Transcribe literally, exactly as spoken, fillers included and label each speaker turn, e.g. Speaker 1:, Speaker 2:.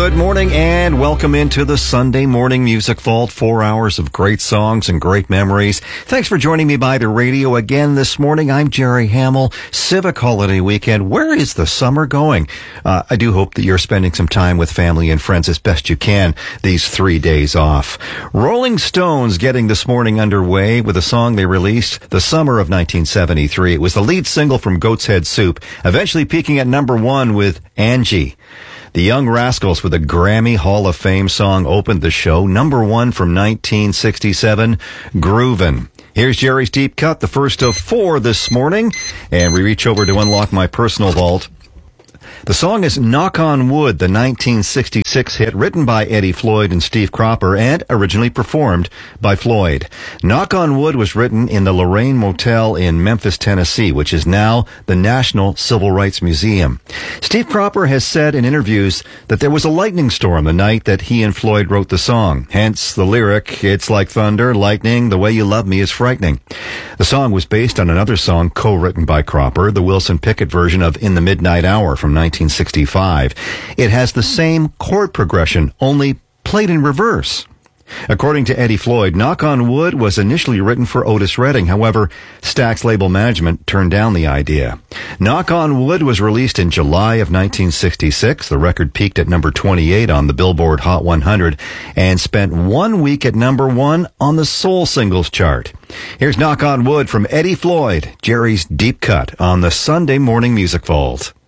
Speaker 1: Good morning and welcome into the Sunday Morning Music Vault. Four hours of great songs and great memories. Thanks for joining me by the radio again this morning. I'm Jerry Hamill. Civic holiday weekend. Where is the summer going? Uh, I do hope that you're spending some time with family and friends as best you can these three days off. Rolling Stones getting this morning underway with a song they released the summer of nineteen seventy-three. It was the lead single from Goat's Head Soup, eventually peaking at number one with Angie. The Young Rascals with a Grammy Hall of Fame song opened the show. Number one from nineteen sixty-seven, Groovin'. Here's Jerry's Deep Cut, the first of four this morning, and we reach over to unlock my personal vault. The song is Knock on Wood, the nineteen sixty-six hit written by Eddie Floyd and Steve Cropper and originally performed by Floyd. Knock on Wood was written in the Lorraine Motel in Memphis, Tennessee, which is now the National Civil Rights Museum. Steve Cropper has said in interviews that there was a lightning storm the night that he and Floyd wrote the song. Hence the lyric, "It's like thunder, lightning, the way you love me is frightening." The song was based on another song co-written by Cropper, the Wilson Pickett version of In the Midnight Hour from nineteen sixty-five. It has the same chord progression, only played in reverse. According to Eddie Floyd, Knock on Wood was initially written for Otis Redding. However, Stax label management turned down the idea. Knock on Wood was released in July of nineteen sixty-six. The record peaked at number twenty-eight on the Billboard Hot one hundred and spent one week at number one on the Soul Singles chart. Here's Knock on Wood from Eddie Floyd, Jerry's Deep Cut on the Sunday Morning Music Vault.